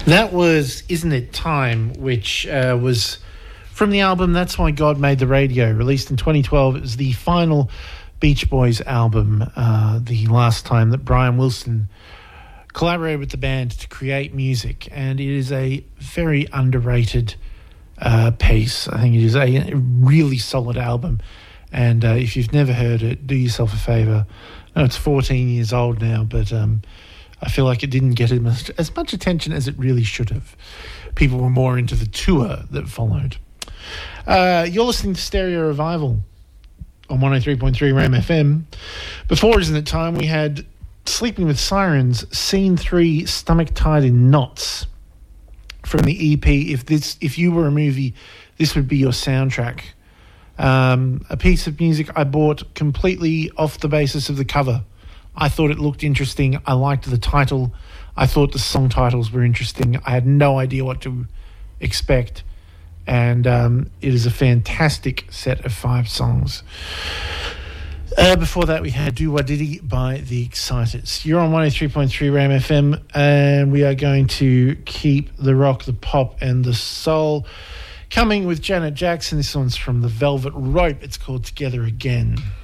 That was Isn't It Time, which was from the album That's Why God Made the Radio, released in 2012. It was the final Beach Boys album, the last time that Brian Wilson collaborated with the band to create music, and it is a very underrated piece. I think it is a really solid album, and if you've never heard it, do yourself a favour. I know it's 14 years old now, but I feel like it didn't get as much attention as it really should have. People were more into the tour that followed. You're listening to Stereo Revival on 103.3 RAM FM. Before Isn't It Time, we had Sleeping with Sirens, Scene 3, Stomach Tied in Knots, from the EP. If you were a movie, this would be your soundtrack. A piece of music I bought completely off the basis of the cover. I thought it looked interesting. I liked the title. I thought the song titles were interesting. I had no idea what to expect. And it is a fantastic set of 5 songs. Before that, we had Do Wah Diddy by The Exciters. You're on 103.3 RAM FM, and we are going to keep the rock, the pop, and the soul coming with Janet Jackson. This one's from The Velvet Rope. It's called Together Again.